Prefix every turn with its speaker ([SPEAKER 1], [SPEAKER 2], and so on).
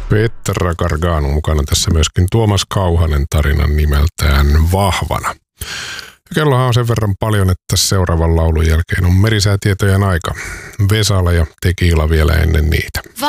[SPEAKER 1] Petra Gargano mukana tässä myöskin Tuomas Kauhanen tarinan nimeltään Vahvana. Kellohan on sen verran paljon, että seuraavan laulun jälkeen on merisäätietojen aika. Vesala ja Tekiila vielä ennen niitä.